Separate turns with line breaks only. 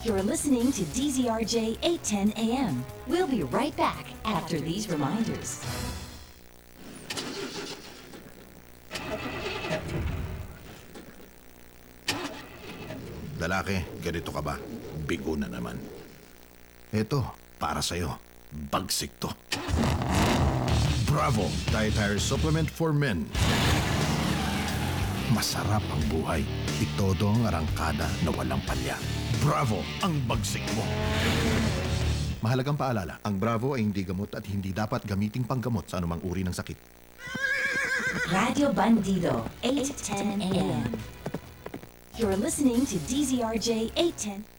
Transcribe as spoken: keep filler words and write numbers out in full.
You're listening to D Z R J eight ten A M. We'll be right back after these reminders.
Lalaki, ganito ka ba? Bigo na naman. Ito, para sa'yo. Bagsik to. Bravo! Dietary Supplement for Men. Masarap ang buhay. Itodo ang arangkada na walang palya. Bravo! Ang bagsik mo. Mahalagang paalala, ang Bravo ay hindi gamot at hindi dapat gamiting panggamot sa anumang uri ng sakit.
Radio Bandido, eight ten A M. You're listening to D Z R J eight ten.